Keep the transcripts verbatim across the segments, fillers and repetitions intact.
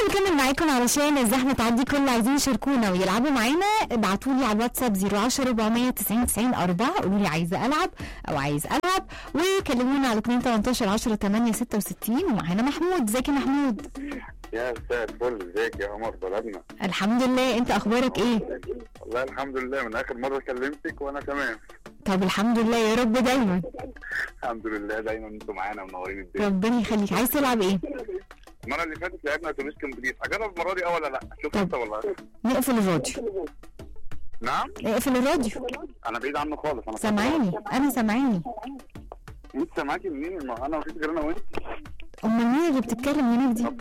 بنكمل معاكم علشان الزحمه تعدي. كل اللي عايزين يشاركونا ويلعبوا معانا ابعتوا لي على الواتساب صفر عشرة أربعمية تسعين تسعين أربعة، قولوا لي عايزه العب او عايز العب، وكلمونا على اتنين تمنتاشر عشرة تمانية ستة وستين. ومعانا محمود. ازيك يا محمود؟ يا مساء الفل، ازيك يا عمر؟ بلدنا الحمد لله، انت اخبارك ايه؟ والله الحمد لله، من اخر مره كلمتك وانا تمام. طب الحمد لله يا رب دايما. الحمد لله دايما انتوا معانا منورين الدنيا. ربنا يخليك. عايز تلعب ايه؟ المره اللي فاتت لعبنا اتوبيس كومبليت، اجرب المره دي اه ولا لا؟ شوف انت والله. نقفل الراديو. نعم؟ اقفل الراديو. انا بعيد عنه خالص. انا سامعاني، انا سامعاني. انت سامعاكي منين؟ ما انا مفيش غير انا وانت. امال مين اللي بتتكلم هناك دي؟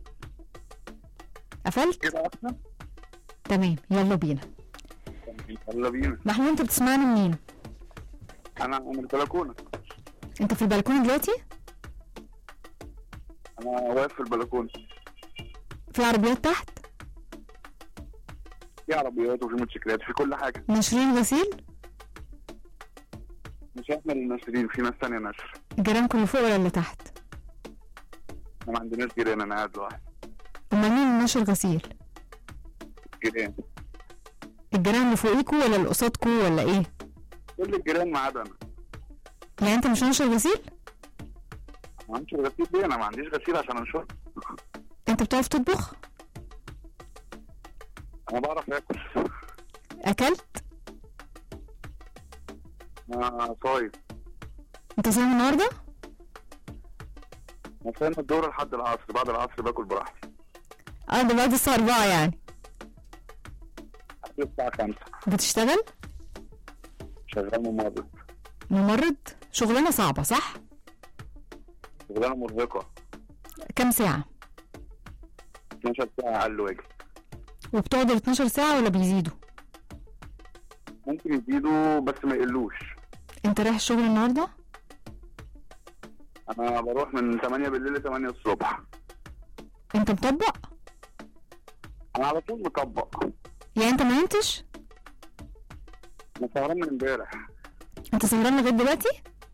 قفلت؟ كده احسن؟ تمام، يلا بينا. يلا بينا. محمود انت بتسمعني منين؟ انا من البلكونه. انت في البلكونه دلوقتي؟ انا واقف في البلكونه. في عربيات تحت؟ في عربيات وفي موتوسيكلات، في كل حاجه. ناشرين غسيل؟ مش احنا اللي ناشرين، في ناس ثانيه ناشر. الجيران كله فوق ولا اللي تحت؟ ما عندناش جيران، انا قاعد لوحدي. امال مين اللي ناشر غسيل؟ جيران. الجيران اللي فوقيكوا ولا اللي قصادكوا ولا ايه؟ كل الجيران ما عدا انا. يعني انت مش ناشر غسيل؟ ما عنديش غسيل ليه؟ انا ما عنديش غسيل عشان انشر. انت بتعرف تطبخ؟ انا بعرف اكل. اكلت؟ انا صايم. انت صايم النهارده؟ انا صايم الظهر لحد العصر، بعد العصر باكل براحتي. اه ده بعد الساعه أربعة يعني. لحد الساعه خمسة. بتشتغل؟ شغال ممرض. ممرض؟ شغلانه صعبه صح؟ شغلانه مرهقه. كم ساعه؟ اتناشر ساعه اقل واجب. وبتقعد ال اتناشر ساعه ولا بيزيدوا؟ ممكن يزيدوا بس ما يقلوش. انت رايح الشغل النهارده؟ انا بروح من تمانية بالليل ل تمانية الصبح. انت مطبق؟ انا على طول مطبق. يعني انت ما نمتش؟ انا سهران من امبارح. انت سهران لغايه دلوقتي؟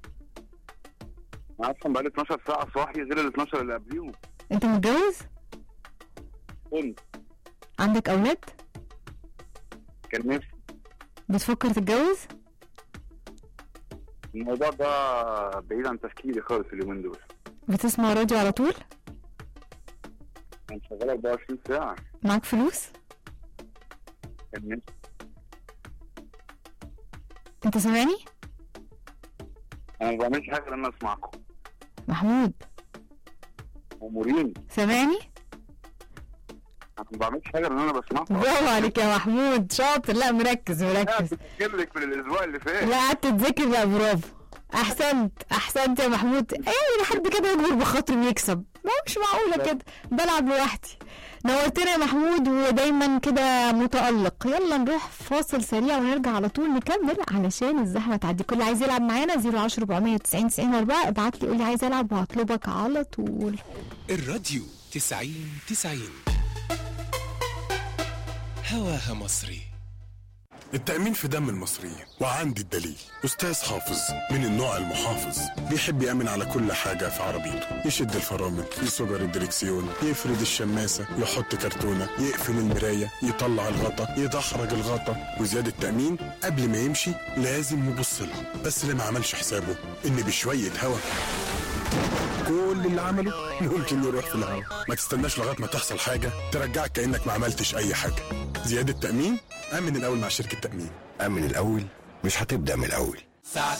انا اصلا بقالي اتناشر ساعه صاحي غير ال اتناشر اللي قبليهم. انت متجوز؟ كنت. عندك اولاد؟ كان نفسي. بتفكر تتجوز؟ الموضوع ده بعيد عن تفكيري خالص اليومين دول. بتسمع راديو على طول؟ انا شغال اربعة وعشرين ساعه. معاك فلوس؟ كان نفسي. انت سامعني؟ انا ما بعملش حاجه غير ان انا اسمعكم. محمود امورين. سامعني؟ انا ما بعملش حاجه غير ان انا بسمعكم. برافو عليك يا محمود، شاطر. لا مركز مركز. بتذكر لك من الاسبوع اللي فات. لا قعدت تذاكر بقى، برافو. احسنت احسنت يا محمود. ايه حد كده يجبر بخاطره ويكسب؟ ما مش معقوله كده، بلعب لوحدي. نورتنا يا محمود ودايما كده متألق. يلا نروح فاصل سريع ونرجع على طول نكمل علشان الزحمه تعدي. كل عايز يلعب معانا صفر عشرة أربعمية تسعين تسعين أربعة، ابعت لي قول لي عايز العب وهطلبك على طول. الراديو تسعين تسعين هواها مصري. التأمين في دم المصريين، وعندي الدليل. أستاذ حافظ من النوع المحافظ، بيحب يأمن على كل حاجة في عربيته. يشد الفرامل، يصجر الدركسيون، يفرد الشماسة، يحط كرتونة، يقفل المراية، يطلع الغطا، يدحرج الغطا. وزيادة التأمين قبل ما يمشي لازم يبص لها، بس اللي ما عملش حسابه إن بشوية هوا كل اللي عمله ممكن يروح في الهوا. ما تستناش لغاية ما تحصل حاجة ترجعك كأنك ما عملتش أي حاجة. زيادة تأمين، أمن الأول مع شركة تأمين. أمن الأول، مش هتبدأ من الأول.